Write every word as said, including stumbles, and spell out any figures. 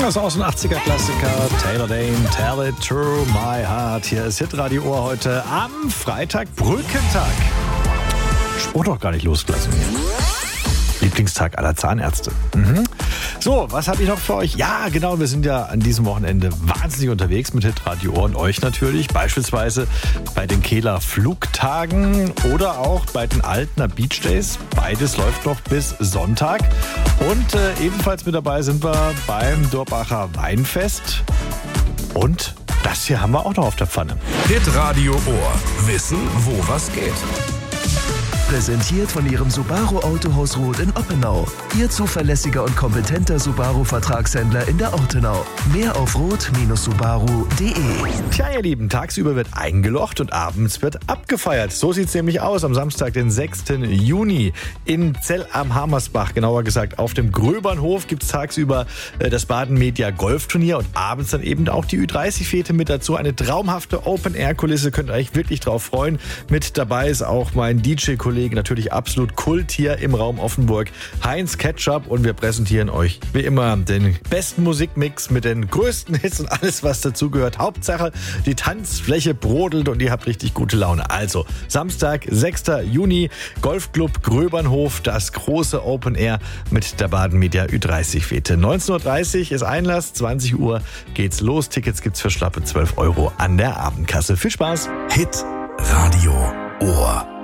Das ist aus dem achtziger-Klassiker Taylor Dane, Tell It Through My Heart. Hier ist Hitradio Ohr heute am Freitag, Brückentag. Spruch doch gar nicht losgelassen hier. Lieblingstag aller Zahnärzte. Mhm. So, was habe ich noch für euch? Ja, genau, wir sind ja an diesem Wochenende wahnsinnig unterwegs mit Hitradio Ohr und euch natürlich. Beispielsweise bei den Kehler Flugtagen oder auch bei den Altner Beach Days. Beides läuft noch bis Sonntag. Und äh, ebenfalls mit dabei sind wir beim Dorbacher Weinfest. Und das hier haben wir auch noch auf der Pfanne. Hitradio Ohr. Wissen, wo was geht. Präsentiert von Ihrem Subaru Autohaus Roth in Oppenau. Ihr zuverlässiger und kompetenter Subaru-Vertragshändler in der Ortenau. Mehr auf roth Subaru punkt de. Tja, ihr Lieben, tagsüber wird eingelocht und abends wird abgefeiert. So sieht es nämlich aus am Samstag, den sechsten Juni in Zell am Hammersbach. Genauer gesagt, auf dem Gröbernhof gibt es tagsüber äh, das Baden-Media Golfturnier und abends dann eben auch die Ü dreißig Fete mit dazu. Eine traumhafte Open-Air-Kulisse, könnt ihr euch wirklich drauf freuen. Mit dabei ist auch mein D J-Kollege, natürlich absolut Kult hier im Raum Offenburg, Heinz Ketchup, und wir präsentieren euch wie immer den besten Musikmix mit den größten Hits und alles, was dazugehört. Hauptsache, die Tanzfläche brodelt und ihr habt richtig gute Laune. Also, Samstag, sechsten Juni, Golfclub Gröbernhof, das große Open Air mit der Baden-Media Ü dreißig Fete. neunzehn Uhr dreißig ist Einlass, zwanzig Uhr geht's los. Tickets gibt's für schlappe zwölf Euro an der Abendkasse. Viel Spaß! Hit Radio Ohr.